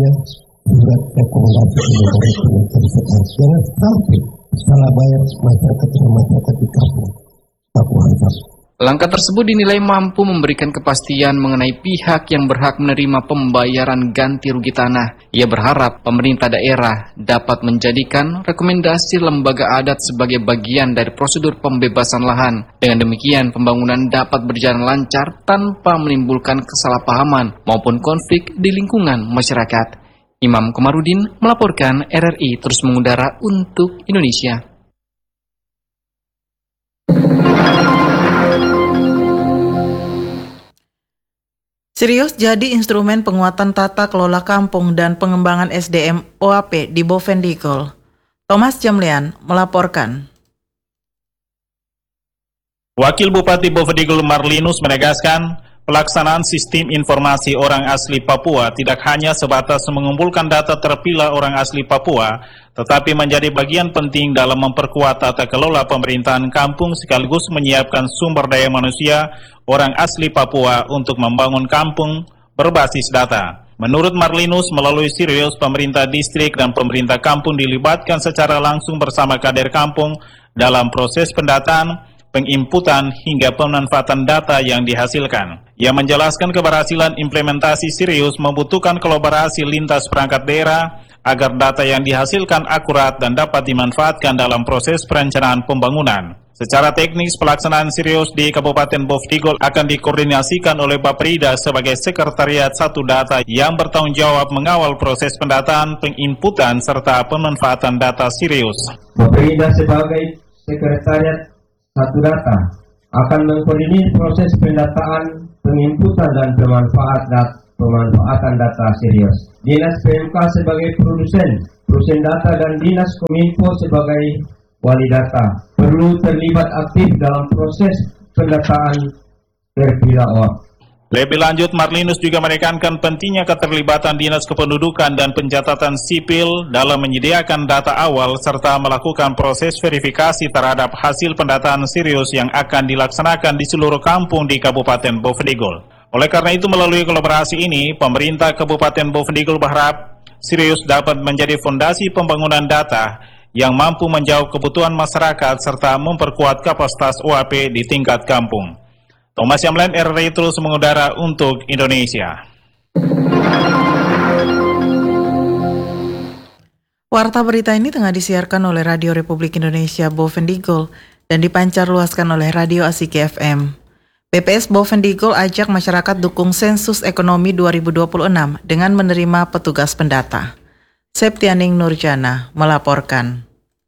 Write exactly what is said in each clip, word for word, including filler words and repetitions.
surat rekomendasi dari sekarang jangan sampai salah bayar masyarakat dan masyarakat di kampung Papua. Langkah tersebut dinilai mampu memberikan kepastian mengenai pihak yang berhak menerima pembayaran ganti rugi tanah. Ia berharap pemerintah daerah dapat menjadikan rekomendasi lembaga adat sebagai bagian dari prosedur pembebasan lahan. Dengan demikian, pembangunan dapat berjalan lancar tanpa menimbulkan kesalahpahaman maupun konflik di lingkungan masyarakat. Imam Komarudin melaporkan, R R I terus mengudara untuk Indonesia. Sirius jadi instrumen penguatan tata kelola kampung dan pengembangan S D M O A P di Bovendigul. Thomas Jamlian melaporkan. Wakil Bupati Bovendigul Marlinus menegaskan, pelaksanaan sistem informasi orang asli Papua tidak hanya sebatas mengumpulkan data terpilah orang asli Papua, tetapi menjadi bagian penting dalam memperkuat tata kelola pemerintahan kampung sekaligus menyiapkan sumber daya manusia orang asli Papua untuk membangun kampung berbasis data. Menurut Marlinus, melalui Sirius, pemerintah distrik dan pemerintah kampung dilibatkan secara langsung bersama kader kampung dalam proses pendataan, penginputan hingga pemanfaatan data yang dihasilkan. Ia menjelaskan keberhasilan implementasi Sirius membutuhkan kolaborasi lintas perangkat daerah agar data yang dihasilkan akurat dan dapat dimanfaatkan dalam proses perencanaan pembangunan. Secara teknis, pelaksanaan Sirius di Kabupaten Bovendigul akan dikoordinasikan oleh Baprida sebagai sekretariat satu data yang bertanggung jawab mengawal proses pendataan, penginputan, serta pemanfaatan data Sirius. Baprida sebagai sekretariat satu data akan mengkoordinir proses pendataan, penginputan, dan pemanfaat dat- pemanfaatan data Sirius. Dinas P M K sebagai produsen, produsen data, dan Dinas Kominfo sebagai wali data perlu terlibat aktif dalam proses pendataan terpilah O A P. Lebih lanjut, Marlinus juga menekankan pentingnya keterlibatan Dinas Kependudukan dan Pencatatan Sipil dalam menyediakan data awal serta melakukan proses verifikasi terhadap hasil pendataan Sirius yang akan dilaksanakan di seluruh kampung di Kabupaten Bovendigul. Oleh karena itu, melalui kolaborasi ini, pemerintah Kabupaten Bovendigul berharap Sirius dapat menjadi fondasi pembangunan data yang mampu menjawab kebutuhan masyarakat serta memperkuat kapasitas O A P di tingkat kampung. Thomas Yamlen, R R I terus mengudara untuk Indonesia. Warta berita ini tengah disiarkan oleh Radio Republik Indonesia Bovendigul dan dipancar luaskan oleh Radio Asiki F M. B P S Bovendigul ajak masyarakat dukung sensus ekonomi dua ribu dua puluh enam dengan menerima petugas pendata. Septianing Nurjana melaporkan.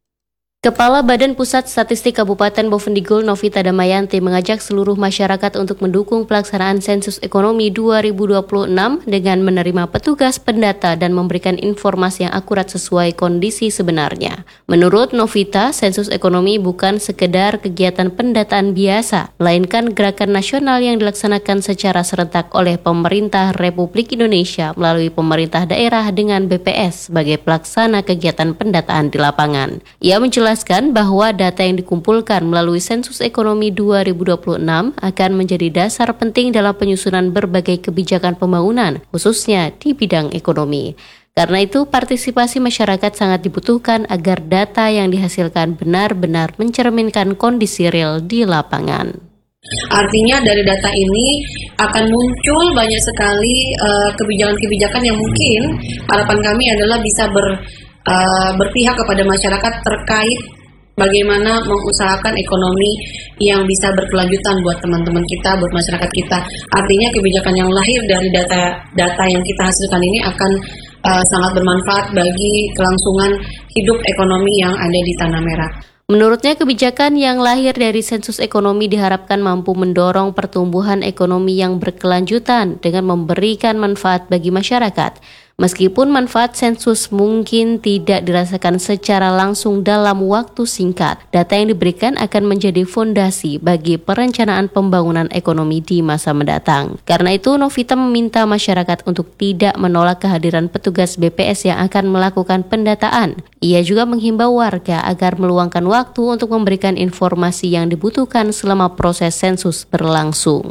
Kepala Badan Pusat Statistik Kabupaten Bovendigul Novita Damayanti mengajak seluruh masyarakat untuk mendukung pelaksanaan sensus ekonomi dua ribu dua puluh enam dengan menerima petugas pendata dan memberikan informasi yang akurat sesuai kondisi sebenarnya. Menurut Novita, sensus ekonomi bukan sekedar kegiatan pendataan biasa, melainkan gerakan nasional yang dilaksanakan secara serentak oleh pemerintah Republik Indonesia melalui pemerintah daerah dengan B P S sebagai pelaksana kegiatan pendataan di lapangan. Ia menjelaskan Menjelaskan bahwa data yang dikumpulkan melalui sensus ekonomi dua ribu dua puluh enam akan menjadi dasar penting dalam penyusunan berbagai kebijakan pembangunan, khususnya di bidang ekonomi. Karena itu, partisipasi masyarakat sangat dibutuhkan agar data yang dihasilkan benar-benar mencerminkan kondisi real di lapangan. Artinya dari data ini akan muncul banyak sekali uh, kebijakan-kebijakan yang mungkin harapan kami adalah bisa ber Uh, berpihak kepada masyarakat terkait bagaimana mengusahakan ekonomi yang bisa berkelanjutan buat teman-teman kita, buat masyarakat kita. Artinya kebijakan yang lahir dari data-data yang kita hasilkan ini akan uh, sangat bermanfaat bagi kelangsungan hidup ekonomi yang ada di Tanah Merah. Menurutnya, kebijakan yang lahir dari sensus ekonomi diharapkan mampu mendorong pertumbuhan ekonomi yang berkelanjutan dengan memberikan manfaat bagi masyarakat. Meskipun manfaat sensus mungkin tidak dirasakan secara langsung dalam waktu singkat, data yang diberikan akan menjadi fondasi bagi perencanaan pembangunan ekonomi di masa mendatang. Karena itu, Novita meminta masyarakat untuk tidak menolak kehadiran petugas B P S yang akan melakukan pendataan. Ia juga menghimbau warga agar meluangkan waktu untuk memberikan informasi yang dibutuhkan selama proses sensus berlangsung.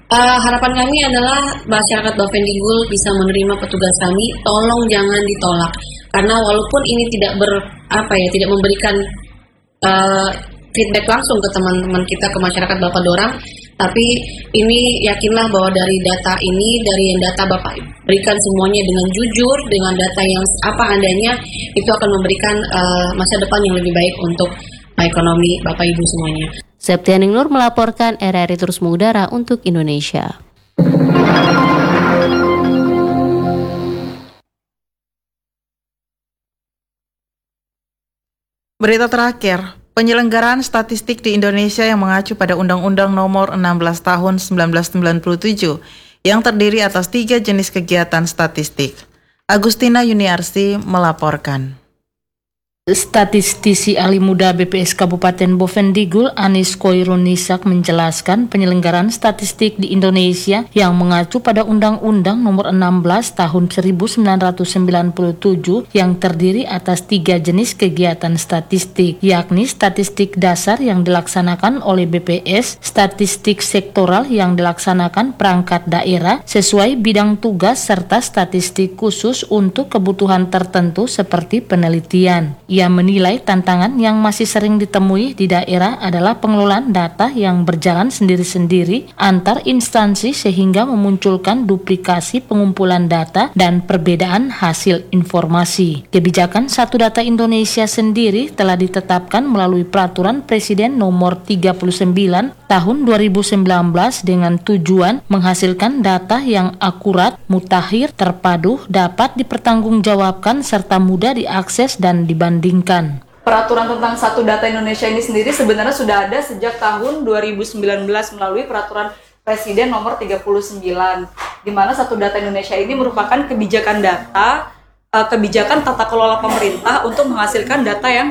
Uh, harapan kami adalah masyarakat Bovendigul bisa menerima petugas kami. Tolong jangan ditolak, karena walaupun ini tidak ber apa ya tidak memberikan uh, feedback langsung ke teman-teman kita, ke masyarakat Bapak Dorang, tapi ini yakinlah bahwa dari data ini, dari yang data Bapak berikan semuanya dengan jujur, dengan data yang apa adanya, itu akan memberikan uh, masa depan yang lebih baik untuk ekonomi Bapak Ibu semuanya. Septianing Nur melaporkan, R R I Terus Mengudara untuk Indonesia. Berita terakhir, penyelenggaraan statistik di Indonesia yang mengacu pada Undang-Undang Nomor enam belas Tahun seribu sembilan ratus sembilan puluh tujuh yang terdiri atas tiga jenis kegiatan statistik. Agustina Yuniarsi melaporkan. Statistisi ahli muda B P S Kabupaten Bovendigul Anis Koirunisak menjelaskan penyelenggaraan statistik di Indonesia yang mengacu pada Undang-Undang Nomor enam belas Tahun seribu sembilan ratus sembilan puluh tujuh yang terdiri atas tiga jenis kegiatan statistik, yakni statistik dasar yang dilaksanakan oleh B P S, statistik sektoral yang dilaksanakan perangkat daerah sesuai bidang tugas, serta statistik khusus untuk kebutuhan tertentu seperti penelitian. Ia menilai tantangan yang masih sering ditemui di daerah adalah pengelolaan data yang berjalan sendiri-sendiri antar instansi sehingga memunculkan duplikasi pengumpulan data dan perbedaan hasil informasi. Kebijakan Satu Data Indonesia sendiri telah ditetapkan melalui Peraturan Presiden Nomor tiga puluh sembilan Tahun dua ribu sembilan belas dengan tujuan menghasilkan data yang akurat, mutakhir, terpadu, dapat dipertanggungjawabkan serta mudah diakses dan dibandingkan. Peraturan tentang Satu Data Indonesia ini sendiri sebenarnya sudah ada sejak tahun dua ribu sembilan belas melalui Peraturan Presiden Nomor tiga puluh sembilan, di mana Satu Data Indonesia ini merupakan kebijakan data, kebijakan tata kelola pemerintah untuk menghasilkan data yang